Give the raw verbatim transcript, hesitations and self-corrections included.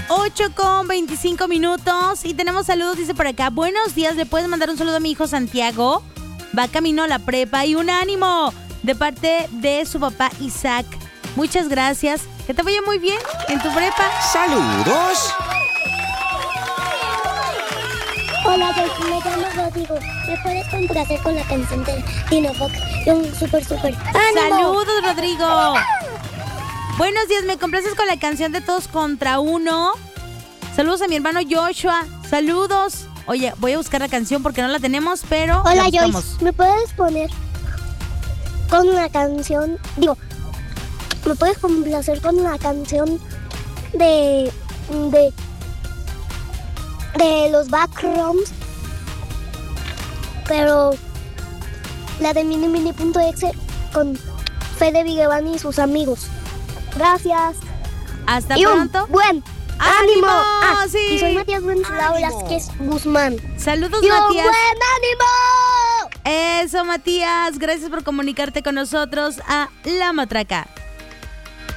ocho con veinticinco minutos y tenemos saludos, dice por acá. Buenos días, ¿le puedes mandar un saludo a mi hijo Santiago? Va camino a la prepa y un ánimo de parte de su papá Isaac. Muchas gracias. Que te vaya muy bien en tu prepa. ¡Saludos! Hola, yo me llamo Rodrigo. ¿Me puedes complacer con la canción de Dino Fox? Un súper, súper ánimo. Saludos, Rodrigo. Buenos días, ¿me complaces con la canción de Todos contra Uno? Saludos a mi hermano Joshua. Saludos. Oye, voy a buscar la canción porque no la tenemos, pero Hola, la Joyce. buscamos. ¿Me puedes poner con una canción? Digo, ¿me puedes complacer con una canción de... de... de los Backrooms? Pero la de mini mini punto exe con Fede Vigevani y sus amigos. Gracias. Hasta y pronto. Un buen ¡Ánimo! ánimo. Ah, Sí. Y soy Matías Wenceslao Velázquez Guzmán. Saludos, Y un Matías. buen ánimo. Eso, Matías. Gracias por comunicarte con nosotros a La Matraca.